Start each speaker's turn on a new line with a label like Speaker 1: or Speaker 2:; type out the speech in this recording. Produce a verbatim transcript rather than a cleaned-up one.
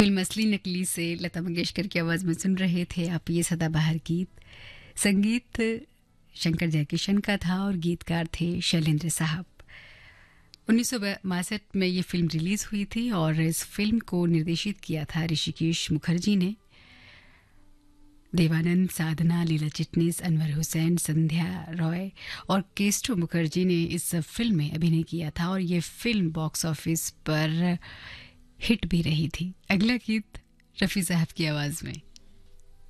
Speaker 1: Film असली नकली से लता मंगेशकर की आवाज़ में सुन रहे थे आप ये सदाबहार गीत। संगीत शंकर जयकिशन का था और गीतकार थे शैलेंद्र साहब। उन्नीस सौ बासठ में ये फिल्म रिलीज़ हुई थी और इस फिल्म को निर्देशित किया था ऋषिकेश मुखर्जी ने। देवानंद, साधना, लीला चिटनिस, अनवर हुसैन, संध्या रॉय और केस्टो मुखर्जी ने इस फिल्म में अभिनय किया था और ये फिल्म बॉक्स ऑफिस पर हिट भी रही थी। अगला गीत रफ़ी साहब की आवाज़ में।